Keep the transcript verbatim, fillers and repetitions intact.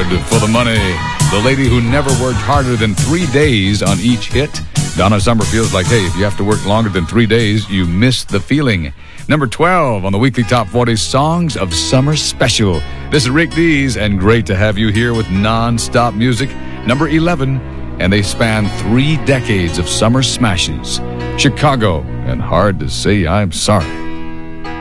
for the money. The lady who never worked harder than three days on each hit. Donna Summer feels like, hey, if you have to work longer than three days, you miss the feeling. Number twelve on the weekly Top forty Songs of Summer Special. This is Rick Dees, and great to have you here with non-stop music. Number eleven, and they span three decades of summer smashes. Chicago, and Hard to Say I'm Sorry.